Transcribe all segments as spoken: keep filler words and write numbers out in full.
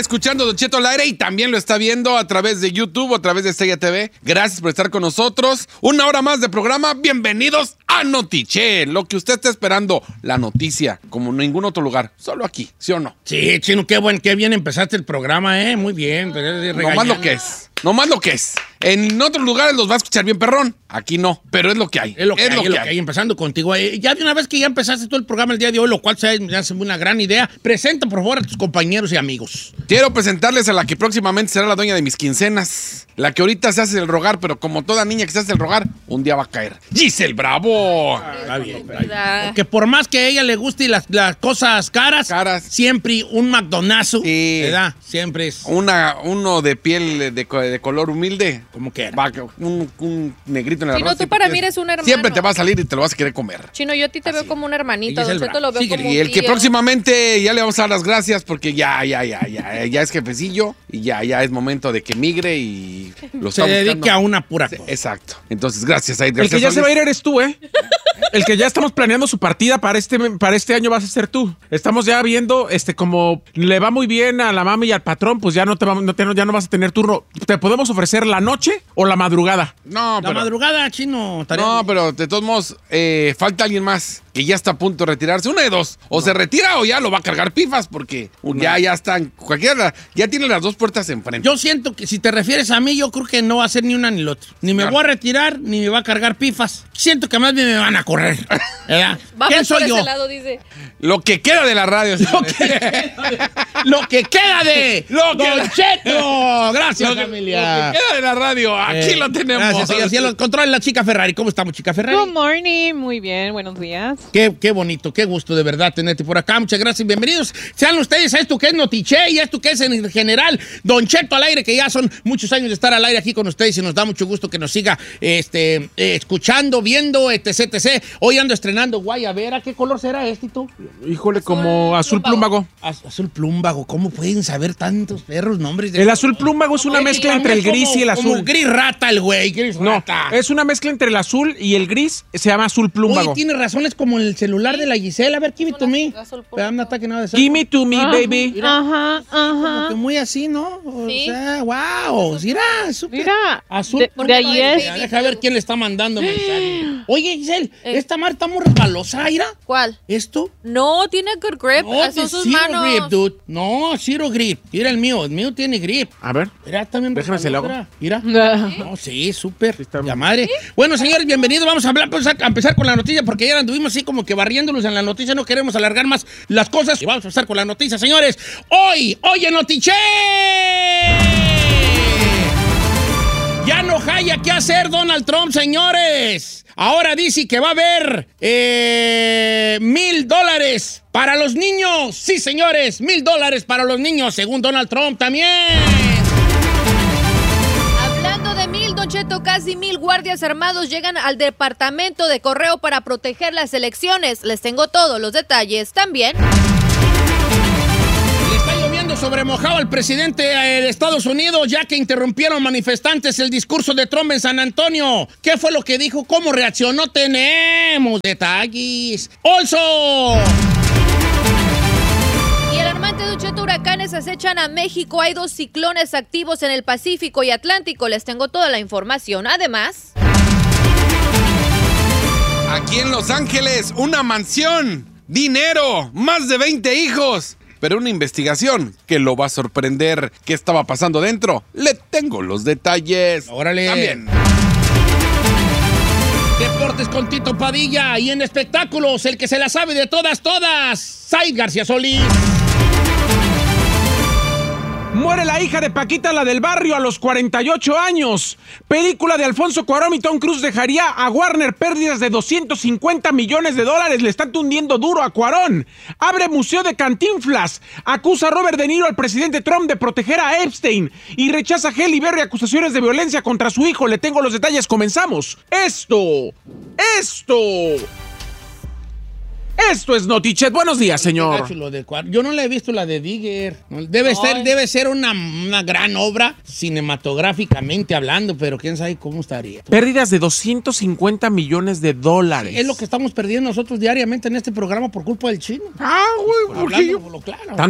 escuchando Don Cheto al aire y también lo está viendo a través de YouTube o a través de Estrella T V. Gracias por estar con nosotros. Una hora más de programa. Bienvenidos a Notiche. Lo que usted está esperando, la noticia, como en ningún otro lugar. Solo aquí, ¿sí o no? Sí, Chino, qué buen, qué bien empezaste el programa, ¿eh? Muy bien. No más lo que es. No más lo que es. En otros lugares los va a escuchar bien perrón. Aquí no, pero es lo que hay. Es lo que, es hay, lo que, es lo hay. que hay. Empezando contigo. Eh, ya de una vez que ya empezaste todo el programa el día de hoy, lo cual se me hace una gran idea, presenta por favor a tus compañeros y amigos. Quiero presentarles a la que próximamente será la dueña de mis quincenas. La que ahorita se hace el rogar, pero como toda niña que se hace el rogar, un día va a caer. ¡Giselle Bravo! Ah, está bien, está bien. Porque por más que a ella le guste las, las cosas caras, caras, siempre un McDonald's, sí. ¿verdad? Siempre es... Una, uno de piel de, de color humilde. Como que va, un, un negrito en el Chino, arroz. tú para mí eres un hermano. Siempre te va a salir y te lo vas a querer comer. Chino, yo a ti te Así. veo como un hermanito. Don Cheto lo veo sí, como y un el tío. que próximamente ya le vamos a dar las gracias porque ya, ya, ya, ya, ya es jefecillo y ya, ya es momento de que migre y lo se dedique a una pura cosa. Exacto. Entonces, gracias a Edgar. El que ya se va a ir eres tú, ¿eh? El que ya estamos planeando su partida para este, para este año vas a ser tú. Estamos ya viendo, este, como le va muy bien a la mami y al patrón, pues ya no te, va, no te ya no vas a tener turno. ¿Te podemos ofrecer la noche o la madrugada? No, la pero, madrugada, Chino. No, bien. Pero de todos modos, eh, falta alguien más que ya está a punto de retirarse. Una de dos. O no. se retira o ya lo va a cargar pifas porque no. ya, ya están, cualquiera, ya tiene las dos puertas enfrente. Yo siento que si te refieres a mí, yo creo que no va a ser ni una ni la otra. Ni me claro. voy a retirar, ni me va a cargar pifas. Siento que más bien me van a correr. ¿Verdad? ¿Quién soy yo? Lado, dice. Lo que queda de la radio. Lo que, lo que queda de lo que Don Cheto. Gracias, lo que, familia. Lo que queda de la radio. Aquí eh, lo tenemos. Gracias, señor. Sí, los controles la chica Ferrari. ¿Cómo estamos, chica Ferrari? Good morning. Muy bien. Buenos días. Qué, qué bonito, qué gusto de verdad tenerte por acá. Muchas gracias y bienvenidos. Sean ustedes a esto que es Notiche y a esto que es en general Don Cheto al aire, que ya son muchos años de estar al aire aquí con ustedes y nos da mucho gusto que nos siga este, eh, escuchando, viendo, etc, etcétera. Hoy ando estrenando Guayabera. ¿Qué color será este, tú? Híjole, como azul, azul plúmbago. Az, azul plúmbago. ¿Cómo pueden saber tantos perros nombres? De el azul plúmbago es una Oye, mezcla entre el gris como, y el azul. Como gris rata el güey, gris no, rata. Es una mezcla entre el azul y el gris, se llama azul plúmbago. Oye, tiene razón, es como el celular de la Gisela. A ver, give it to me. Give me to me, ajá, baby. Mira, ajá, ajá. Como que muy así, ¿no? O ¿Sí? sea, wow. Mira, super. Mira, azul. De, de ahí es. Mira, deja ver quién le está mandando mensaje. Oye, Giselle, eh. esta mar está muy resbalosa, ¿ira? ¿Cuál? ¿Esto? No, tiene good grip. No, son sus zero manos. grip, dude. No, zero grip. Mira el mío, el mío tiene grip. A ver. Mira, también. Déjame se lo hago. Mira. No, sí, súper. Sí, la madre. ¿Sí? Bueno, señores, bienvenidos. Vamos a hablar, pues, a empezar con la noticia, porque ya anduvimos así como que barriéndolos en la noticia. No queremos alargar más las cosas. Y vamos a empezar con la noticia, señores. Hoy, hoy en Notiche. Ya no haya qué hacer Donald Trump, señores. Ahora dice que va a haber eh, mil dólares para los niños. Sí, señores, mil dólares para los niños, según Donald Trump también. Hablando de mil, Don Cheto, casi mil guardias armados llegan al departamento de correo para proteger las elecciones. Les tengo todos los detalles también. Sobre mojado al presidente de Estados Unidos, ya que interrumpieron manifestantes el discurso de Trump en San Antonio. ¿Qué fue lo que dijo? ¿Cómo reaccionó? Tenemos detalles. ¡Also! Y alarmante, Don Cheto, huracanes acechan a México. Hay dos ciclones activos en el Pacífico y Atlántico. Les tengo toda la información. Además, aquí en Los Ángeles, una mansión, dinero, más de veinte hijos. Pero una investigación que lo va a sorprender. ¿Qué estaba pasando dentro? Le tengo los detalles. Órale. También. Deportes con Tito Padilla. Y en espectáculos, el que se la sabe de todas, todas, Said García Solís. Muere la hija de Paquita, la del barrio, a los cuarenta y ocho años. Película de Alfonso Cuarón y Tom Cruise dejaría a Warner pérdidas de doscientos cincuenta millones de dólares. Le están tundiendo duro a Cuarón. Abre museo de Cantinflas. Acusa a Robert De Niro al presidente Trump de proteger a Epstein. Y rechaza a Halle Berry acusaciones de violencia contra su hijo. Le tengo los detalles. Comenzamos. Esto. Esto. Esto es Notichet. Buenos días, señor. Yo no le he visto la de Digger. Debe ser, debe ser una, una gran obra cinematográficamente hablando, pero quién sabe cómo estaría. Pérdidas de doscientos cincuenta millones de dólares. Sí, es lo que estamos perdiendo nosotros diariamente en este programa por culpa del chino. Ah, güey, ¿por qué yo? Claro. ¿Tanto?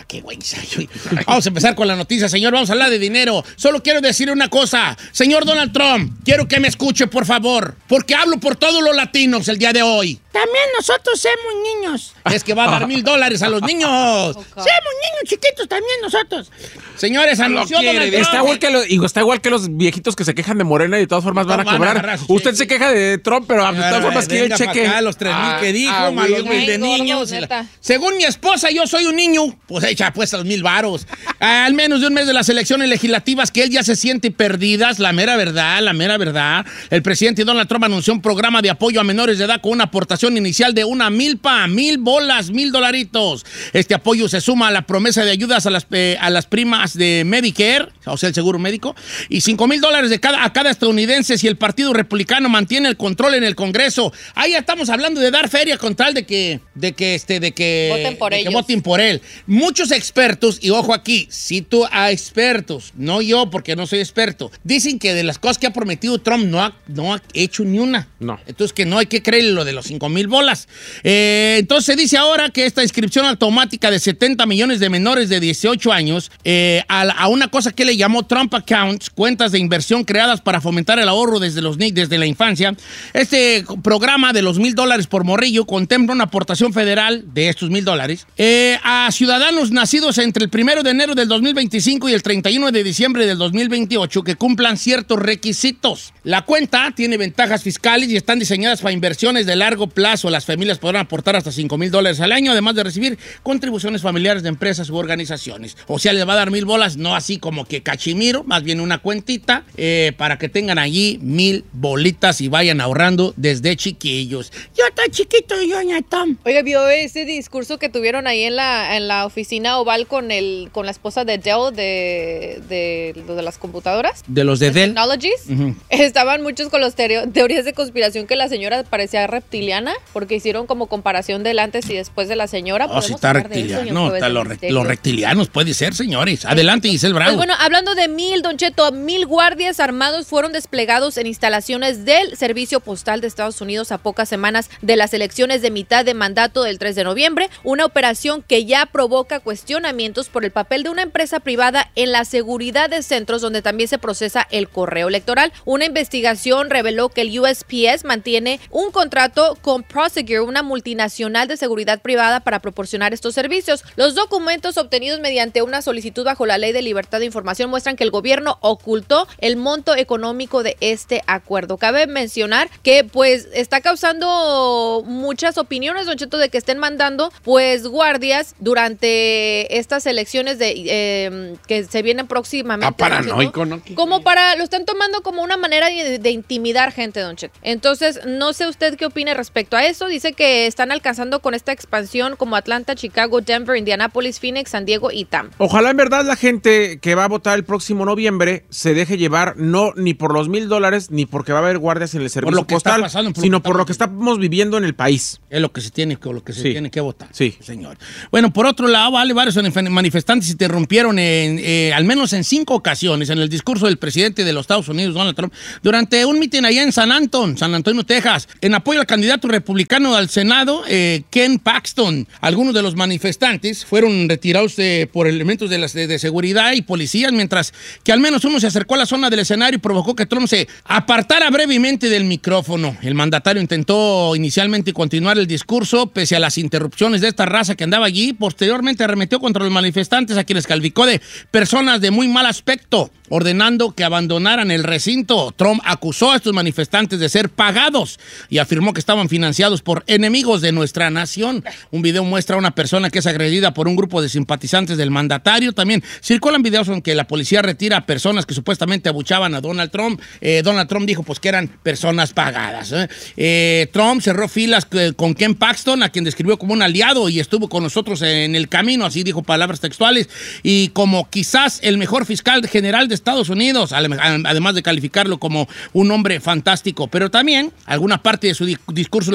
qué güey. Vamos a empezar con la noticia, señor. Vamos a hablar de dinero. Solo quiero decir una cosa. Señor Donald Trump, quiero que me escuche, por favor, porque hablo por todos los latinos el día de hoy. También nosotros somos niños. Es que va a dar mil dólares a los niños. Okay. Somos niños chiquitos también nosotros. Señores, anunció Donald Trump. Está igual, que los, está igual que los viejitos que se quejan de Morena y de todas formas van a cobrar. Van a Usted se queja de Trump, pero de todas formas quiere el cheque. Acá, los tres mil que dijo, ah, más los mil de niños. La... Según mi esposa, yo soy un niño. Pues echa pues a los mil varos. Al menos de un mes de las elecciones legislativas que él ya se siente perdidas. La mera verdad, la mera verdad. El presidente Donald Trump anunció un programa de apoyo a menores de edad con una aportación inicial de una milpa, mil bolas, mil dolaritos. Este apoyo se suma a la promesa de ayudas a las, eh, a las primas de Medicare, o sea, el seguro médico, y cinco mil dólares de cada, a cada estadounidense si el Partido Republicano mantiene el control en el Congreso. Ahí ya estamos hablando de dar feria con tal de que, de que, este, de que, voten por, de ellos. que voten por él. Muchos expertos, y ojo aquí, cito a expertos, no yo porque no soy experto, dicen que de las cosas que ha prometido Trump no ha, no ha hecho ni una. No. Entonces que no hay que creer lo de los cinco mil bolas. Eh, entonces se dice ahora que esta inscripción automática de setenta millones de menores de dieciocho años eh, a, a una cosa que le llamó Trump Accounts, cuentas de inversión creadas para fomentar el ahorro desde, los, desde la infancia. Este programa de los mil dólares por morrillo contempla una aportación federal de estos mil dólares eh, a ciudadanos nacidos entre el primero de enero del dos mil veinticinco y el treinta y uno de diciembre del dos mil veintiocho que cumplan ciertos requisitos. La cuenta tiene ventajas fiscales y están diseñadas para inversiones de largo plazo. Las familias podrán aportar hasta cinco mil dólares al año, además de recibir contribuciones familiares de empresas u organizaciones. O sea, les va a dar mil bolas, no así como que cachimiro, más bien una cuentita eh, para que tengan allí mil bolitas y vayan ahorrando desde chiquillos. Yo estoy chiquito y yo ya Tom. Oiga, ¿vio ese discurso que tuvieron ahí en la, en la oficina oval con el con la esposa de Dell de, de, de, de las computadoras? De los de, de Dell. Technologies. Uh-huh. Estaban muchos con las teorías de conspiración que la señora parecía reptiliana porque hicieron como comparación del antes y después de la señora. Oh, si está reptiliano. No, está los, re, los reptilianos puede ser, señores. Adelante, Giselle Bravo. Pues bueno, hablando de mil, Don Cheto, mil guardias armados fueron desplegados en instalaciones del Servicio Postal de Estados Unidos a pocas semanas de las elecciones de mitad de mandato del tres de noviembre, una operación que ya provoca cuestionamientos por el papel de una empresa privada en la seguridad de centros donde también se procesa el correo electoral. Una investigación reveló que el U S P S mantiene un contrato con Prosegur, una multinacional de seguridad privada, para proporcionar estos servicios. Los documentos obtenidos mediante una solicitud bajo la Ley de Libertad de Información muestran que el gobierno ocultó el monto económico de este acuerdo. Cabe mencionar que pues está causando muchas opiniones, Don Cheto, de que estén mandando pues guardias durante estas elecciones de eh, que se vienen próximamente. Ah, paranoico, ¿no? Como para, lo están tomando como una manera de, de intimidar gente, Don Cheto. Entonces, no sé usted qué opine respecto a eso. Dice que están alcanzando con esta expansión como Atlanta, Chicago, Denver, Indianapolis, Phoenix, San Diego y Tampa. Ojalá en verdad la gente que va a votar el próximo noviembre se deje llevar no ni por los mil dólares ni porque va a haber guardias en el servicio postal, pasando, por sino por lo que estamos viviendo en el país. Es lo que se tiene, lo que se sí. tiene que votar. Sí, señor. Bueno, por otro lado, vale, varios manifestantes interrumpieron en, eh, al menos en cinco ocasiones en el discurso del presidente de los Estados Unidos, Donald Trump, durante un mitin allá en San Antonio, San Antonio, Texas, en apoyo al candidato republicano al Senado, eh, Ken Paxton. Algunos de los manifestantes fueron retirados eh, por elementos de, las, de, de seguridad y policías, mientras que al menos uno se acercó a la zona del escenario y provocó que Trump se apartara brevemente del micrófono. El mandatario intentó inicialmente continuar el discurso, pese a las interrupciones de esta raza que andaba allí. Posteriormente arremetió contra los manifestantes, a quienes calificó de personas de muy mal aspecto, ordenando que abandonaran el recinto. Trump acusó a estos manifestantes de ser pagados y afirmó que estaban financiados por enemigos de nuestra nación. Un video muestra a una persona que es agredida por un grupo de simpatizantes del mandatario. También circulan videos en que la policía retira a personas que supuestamente abuchaban a Donald Trump. Eh, Donald Trump dijo pues que eran personas pagadas. ¿eh? Eh, Trump cerró filas con Ken Paxton, a quien describió como un aliado y estuvo con nosotros en el camino, así dijo, palabras textuales, y como quizás el mejor fiscal general de Estados Unidos, además de calificarlo como un hombre fantástico. Pero también alguna parte de su discurso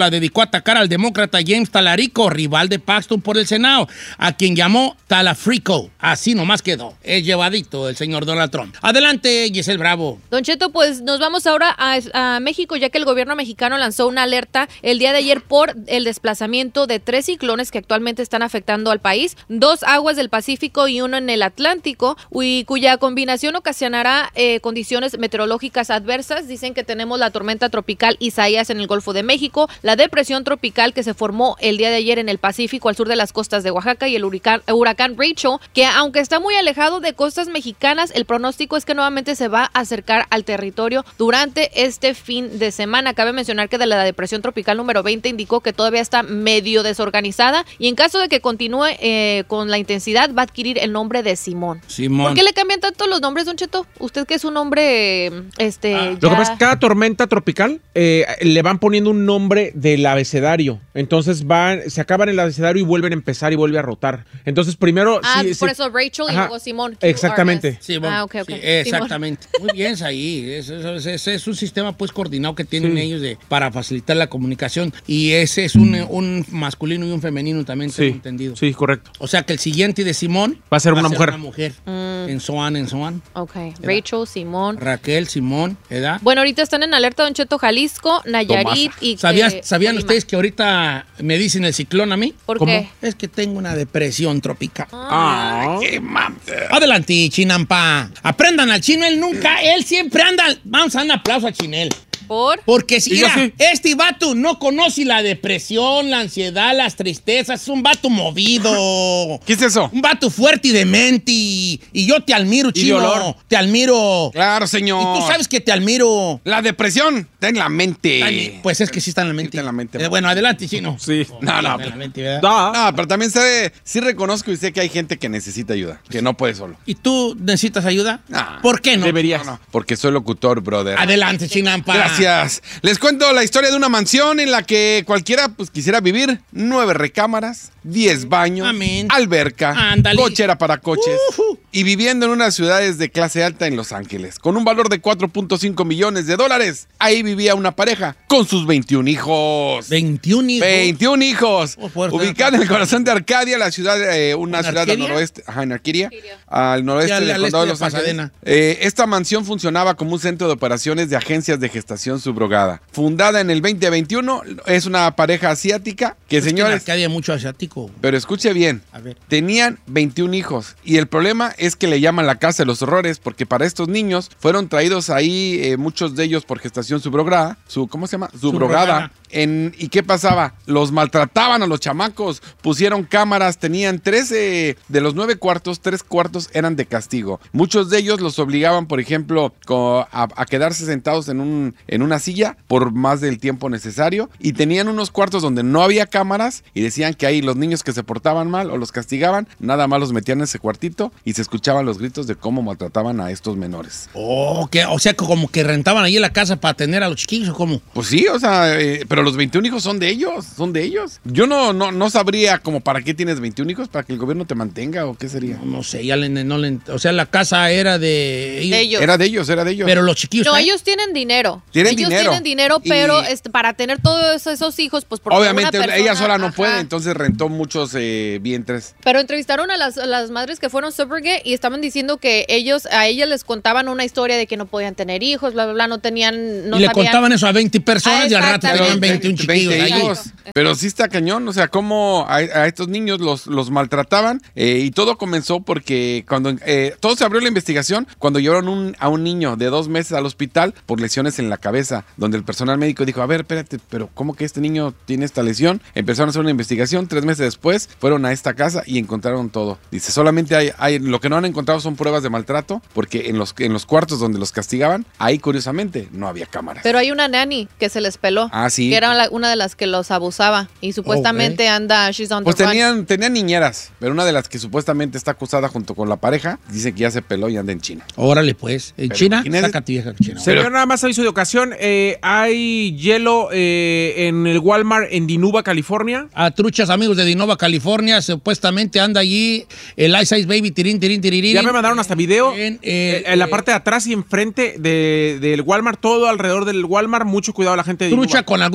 la dedicó a atacar al demócrata James Talarico, rival de Paxton por el Senado, a quien llamó Talafrico. Así nomás quedó. Es llevadito el señor Donald Trump. Adelante, Giselle Bravo. Don Cheto, pues nos vamos ahora a, a México, ya que el gobierno mexicano lanzó una alerta el día de ayer por el desplazamiento de tres ciclones que actualmente están afectando al país, dos aguas del Pacífico y uno en el Atlántico, y cuya combinación ocasionará eh, condiciones meteorológicas adversas. Dicen que tenemos la tormenta tropical Isaías en el Golfo de México, la depresión tropical que se formó el día de ayer en el Pacífico al sur de las costas de Oaxaca y el huracán, huracán Rachel, que aunque está muy alejado de costas mexicanas, el pronóstico es que nuevamente se va a acercar al territorio durante este fin de semana. Cabe mencionar que de la depresión tropical número veinte indicó que todavía está medio desorganizada y en caso de que continúe eh, con la intensidad va a adquirir el nombre de Simón. Simón. ¿Por qué le cambian tanto los nombres, Don Cheto? Usted que es un hombre, este, Ah. ya... Lo que pasa es que cada tormenta tropical eh, le van poniendo un nombre del abecedario. Entonces van, se acaban el abecedario y vuelven a empezar y vuelve a rotar. Entonces primero... Ah, sí, por sí. eso Rachel y Ajá, luego Simón. exactamente. Simón. Ah, ok, ok. Sí, exactamente. Muy bien, ahí. Es, es, es, es un sistema pues coordinado que tienen Sí. ellos de, para facilitar la comunicación. Y ese es un, un masculino y un femenino también, tengo Sí, entendido. sí, correcto. O sea que el siguiente de Simón Va a ser una mujer. Una mujer. Mm. En Soan, en Soan. Ok, Rachel, Simón. Raquel, Simón, ¿verdad? Bueno, ahorita están en alerta Don Cheto, Jalisco, Nayarit Tomasa. y... ¿Sabías, eh, ¿Sabían Colima. ustedes que ahorita me dicen el ciclón a mí? ¿Por ¿Cómo? qué? Es que tengo una depresión tropical. Ah, qué mam- Adelante, Chinampa. Aprendan al chino, él nunca, él siempre anda. Vamos a dar un aplauso a Chinel. ¿Por? Porque si Y yo mira, sí. este vato no conoce la depresión, la ansiedad, las tristezas. Es un vato movido. ¿Qué es eso? Un vato fuerte y demente. Y, y yo te admiro, de chino. olor. Te admiro. Claro, señor. Y tú sabes que te admiro. La depresión está en la mente. Ay, pues es que sí está en la mente. Está en la mente. Eh, bueno, adelante, chino. Sí. No, no, Está en la mente, ¿verdad? Da. No, pero también sé, sí reconozco y sé que hay gente que necesita ayuda, que no puede solo. ¿Y tú necesitas ayuda? No. ¿Por qué no? Deberías. No, no, porque soy locutor, brother. Adelante, Chinampa. Gracias. Les cuento la historia de una mansión en la que cualquiera pues quisiera vivir. Nueve recámaras, diez baños, Amén. alberca, Ándale. cochera para coches. Ujú. Y viviendo en unas ciudades de clase alta en Los Ángeles, con un valor de cuatro punto cinco millones de dólares. Ahí vivía una pareja con sus veintiún hijos. veintiún hijos. veintiún hijos. Oh, fuerte. Ubicada en el corazón de Arcadia, la ciudad, eh, una ¿En ciudad al Arcadia? noroeste. Ajá, en Arcadia. Al noroeste Sí, al- del al condado de este Los de Ángeles. Pasadena. Eh, esta mansión funcionaba como un centro de operaciones de agencias de gestación subrogada. Fundada en el veinte veintiuno, es una pareja asiática que, Es que en señores, Arcadia hay mucho asiático. pero escuche bien, A ver. tenían veintiún hijos y el problema es que le llaman la casa de los horrores porque para estos niños fueron traídos ahí, eh, muchos de ellos por gestación subrogada, su, ¿cómo se llama? Subrogada. Subrogada. En, ¿Y qué pasaba? Los maltrataban a los chamacos, pusieron cámaras, tenían trece de los nueve cuartos, tres cuartos eran de castigo. Muchos de ellos los obligaban, por ejemplo, co- a, a quedarse sentados en, un, en una silla por más del tiempo necesario y tenían unos cuartos donde no había cámaras y decían que ahí los niños que se portaban mal o los castigaban, nada más los metían en ese cuartito y se escuchaban los gritos de cómo maltrataban a estos menores. Oh, que, o sea, como que rentaban ahí en la casa para tener a los chiquillos, ¿o cómo? Pues sí, o sea, eh, pero los veintiún hijos son de ellos, son de ellos. Yo no, no, no sabría como para qué tienes veintiún hijos, para que el gobierno te mantenga o qué sería. No, no sé, ya le, no le, o sea, la casa era de ellos. De ellos. Era de ellos, era de ellos. Pero los chiquillos. No, ¿eh? ellos tienen dinero. Tienen ellos dinero. tienen dinero, Y- pero este, para tener todos esos hijos, pues porque Obviamente una persona- ella sola no ajá. puede, entonces rentó muchos eh, vientres. Pero entrevistaron a las, a las madres que fueron subrogate y estaban diciendo que ellos, a ellas les contaban una historia de que no podían tener hijos, bla, bla, bla, no tenían, no y le sabían. contaban eso a veinte personas Ah, y al rato exactamente. tenían veintiún chiquillos veinte ahí. hijos. Pero sí está cañón, o sea, cómo a, a estos niños los, los maltrataban eh, y todo comenzó porque cuando eh, todo se abrió la investigación cuando llevaron un, a un niño de dos meses al hospital por lesiones en la cabeza, donde el personal médico dijo, a ver, espérate, pero ¿cómo que este niño tiene esta lesión? Empezaron a hacer una investigación, tres meses después fueron a esta casa y encontraron todo. Dice, solamente hay, hay lo que no han encontrado son pruebas de maltrato, porque en los, en los cuartos donde los castigaban, ahí curiosamente no había cámaras. Pero hay una nanny que se les peló. Ah, sí. Que era la- una de las que los abusaba y supuestamente anda, she's on Pues the run. tenían, tenían niñeras, pero una de las que supuestamente está acusada junto con la pareja, dice que ya se peló y anda en China. Órale, pues. En Pero China, imagínate- saca tu vieja China. Pero- Señor, nada más aviso de ocasión. eh, hay hielo eh, en el Walmart en Dinuba, California. A truchas amigos de Dinova, California, supuestamente anda allí el Ice Ice Baby tirín, tirín, tirín. Ya me mandaron hasta video. En, eh, eh, en la eh, parte de atrás y enfrente de- del Walmart, todo alrededor del Walmart. Mucho cuidado a la gente de Trucha Dinuba. con algún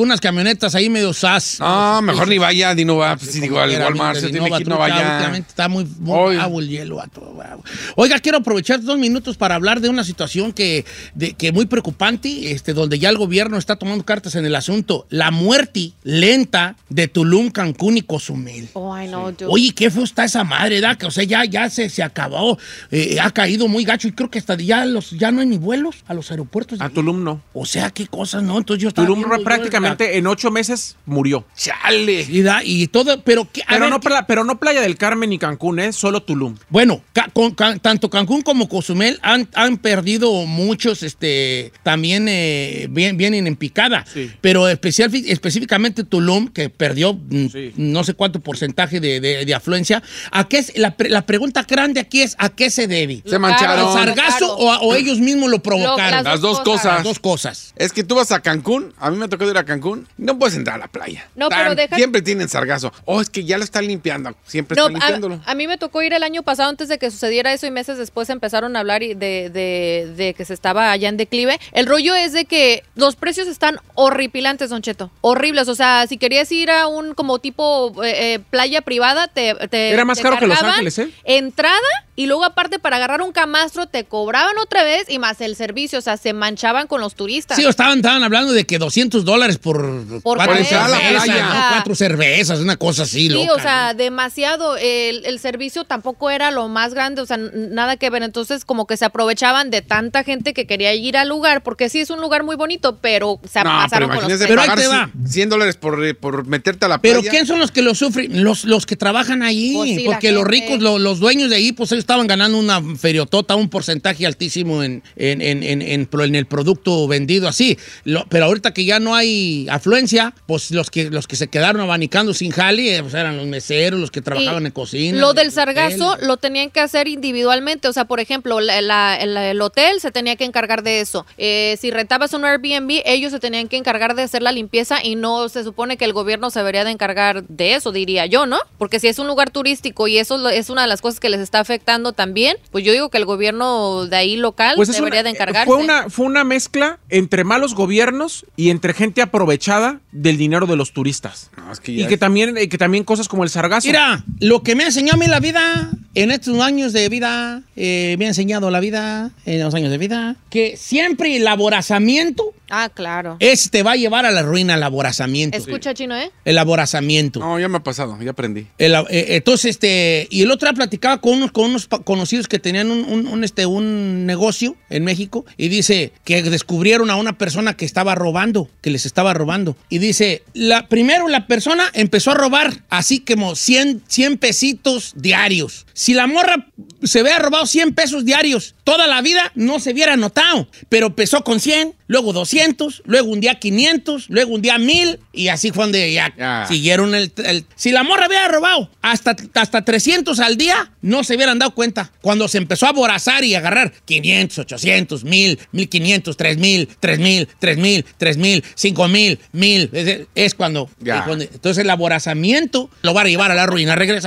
unas camionetas ahí medio sas. No, mejor ni vaya, ni no va. Pues sí, digo, al Era Walmart se Vintage, tiene que ir, no Innova, trucha, vaya. últimamente está muy, muy Hoy. bravo el hielo, vato, bravo. Oiga, quiero aprovechar dos minutos para hablar de una situación que, de, que muy preocupante, este, donde ya el gobierno está tomando cartas en el asunto. La muerte lenta de Tulum, Cancún y Cozumel. Oh, I know, dude. Oye, qué feo está esa madre, ¿verdad? Que, o sea, ya, ya se, se acabó, eh, ha caído muy gacho y creo que hasta ya, los, ya no hay ni vuelos a los aeropuertos. A Tulum no. O sea, qué cosas, ¿no? Entonces yo estaba Tulum viendo yo prácticamente en ocho meses murió. Chale. la- y, da- y todo, pero... ¿qué? A Pero ver, no, ¿qué- pla- pero no Playa del Carmen ni Cancún, ¿eh? Solo Tulum. Bueno, ca- con- ca- tanto Cancún como Cozumel han, han perdido muchos, este, también eh, bien- vienen en picada. Sí. Pero especial, específicamente Tulum, que perdió mm, Sí. no sé cuánto porcentaje de, de- de afluencia. ¿A qué es, la, pre- la pregunta grande aquí es, ¿a qué se debe? Se mancharon. ¿Al sargazo o, a- o ellos mismos lo provocaron? Lo- Las dos cosas. Las dos cosas. Es que tú vas a Cancún, a mí me tocó ir a Cancún, no puedes entrar a la playa. No, pero deja- Siempre tienen sargazo. Oh, es que ya lo están limpiando. Siempre No, están limpiándolo. a, a mí me tocó ir el año pasado antes de que sucediera eso y meses después empezaron a hablar y de, de- de que se estaba allá en declive. El rollo es de que los precios están horripilantes, Don Cheto. Horribles. O sea, si querías ir a un como tipo eh, eh, playa privada, te, te Era más te caro que Los cargaban Ángeles, ¿eh? Entrada y luego aparte para agarrar un camastro te cobraban otra vez y más el servicio. O sea, se manchaban con los turistas. Sí, estaban, estaban hablando de que doscientos dólares por, Por cuatro cabeza. cervezas, playa. ¿no? Cuatro cervezas, una cosa así, Sí, loca, o sea, ¿no? demasiado. El, el servicio tampoco era lo más grande, o sea, n- nada que ver. Entonces, como que se aprovechaban de tanta gente que quería ir al lugar, porque sí es un lugar muy bonito, pero se No, pero pasaron con los imagínese Pero ahí pagar te va. cien dólares por, eh, por meterte a la Pero playa. ¿quién son los que lo sufren? Los, los que trabajan ahí. Pues sí, la porque los gente. ricos, lo- los dueños de ahí, pues ellos estaban ganando una feriotota, un porcentaje altísimo en, en, en, en, en pro- en el producto vendido así. Lo- pero ahorita que ya no hay afluencia, pues los que, los que se quedaron abanicando sin jali, eh, pues eran los meseros, los que trabajaban Y en cocina. Lo en del el sargazo hotel. lo tenían que hacer individualmente. O sea, por ejemplo, la- la- el, el hotel se tenía que encargar de eso. Eh, si rentabas un Airbnb, ellos se tenían que encargar de hacer la limpieza y no se supone que el gobierno se debería de encargar de eso, diría yo, ¿no? Porque si es un lugar turístico y eso lo- es una de las cosas que les está afectando también, pues yo digo que el gobierno de ahí local Pues es debería una- de encargarse. Fue una, fue una mezcla entre malos gobiernos y entre gente aprovechada del dinero de los turistas. No, es que ya Y que es- también, y que también cosas como el sargazo. Mira, lo que me ha enseñado a mí la vida, en estos años de vida, eh, me ha enseñado la vida, en los años de vida, que siempre el aborazamiento Ah, claro. es, te va a llevar a la ruina, el aborazamiento. Escucha, Chino, ¿eh? El aborazamiento. No, ya me ha pasado, ya aprendí. El, eh, entonces, este, y el otro día platicaba con unos, con unos pa- conocidos que tenían un, un- un, este, un negocio en México y dice que descubrieron a una persona que estaba robando, que les estaba robando. Y dice, la, primero la persona empezó a robar así como cien, cien pesitos diarios. Si la morra se hubiera robado cien pesos diarios toda la vida, no se hubiera notado. Pero empezó con cien, luego doscientos, luego un día quinientos, luego un día mil y así fue donde ya Ya. siguieron el, el- Si la morra hubiera robado hasta, hasta trescientos al día, no se hubieran dado cuenta. Cuando se empezó a aborazar y agarrar quinientos, ochocientos, mil, mil quinientos, tres mil, tres mil, tres mil, tres mil, cinco mil, mil, es, es cuando... Ya. es cuando- entonces el aborazamiento lo va a llevar a la ruina. Regresa.